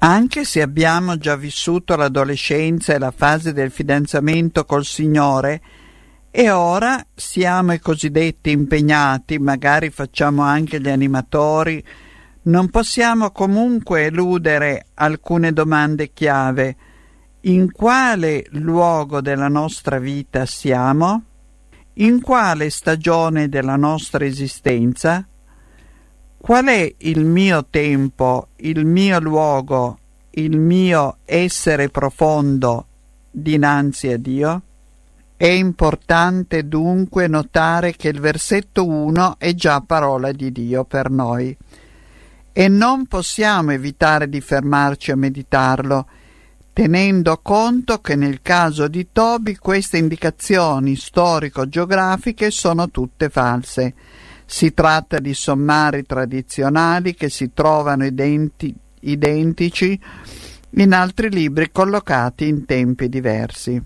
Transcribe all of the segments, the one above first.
Anche se abbiamo già vissuto l'adolescenza e la fase del fidanzamento col Signore, e ora siamo i cosiddetti impegnati, magari facciamo anche gli animatori, non possiamo comunque eludere alcune domande chiave. In quale luogo della nostra vita siamo? In quale stagione della nostra esistenza? Qual è il mio tempo, il mio luogo, il mio essere profondo dinanzi a Dio? È importante dunque notare che il versetto 1 è già parola di Dio per noi e non possiamo evitare di fermarci a meditarlo, tenendo conto che nel caso di Tobi queste indicazioni storico-geografiche sono tutte false. Si tratta di sommari tradizionali che si trovano identici in altri libri collocati in tempi diversi.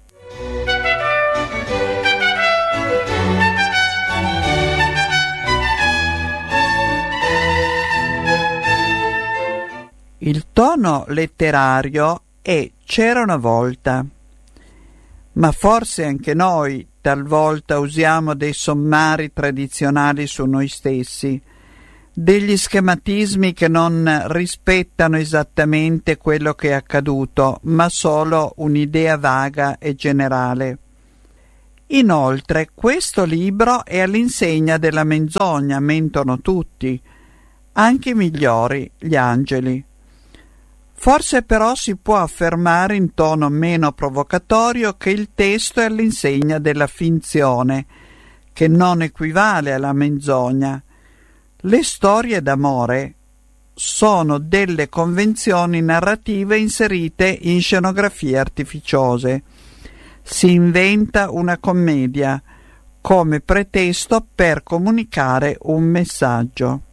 Il tono letterario è "c'era una volta", ma forse anche noi talvolta usiamo dei sommari tradizionali su noi stessi, degli schematismi che non rispettano esattamente quello che è accaduto, ma solo un'idea vaga e generale. Inoltre, questo libro è all'insegna della menzogna, mentono tutti, anche i migliori, gli angeli. Forse però si può affermare in tono meno provocatorio che il testo è all'insegna della finzione, che non equivale alla menzogna. Le storie d'amore sono delle convenzioni narrative inserite in scenografie artificiose. Si inventa una commedia come pretesto per comunicare un messaggio.